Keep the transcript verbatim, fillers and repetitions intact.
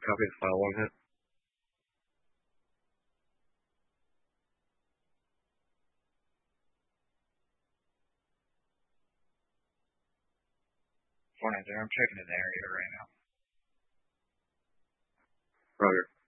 copy of the file log hit? four nine zero, I'm checking in the area right now. Roger.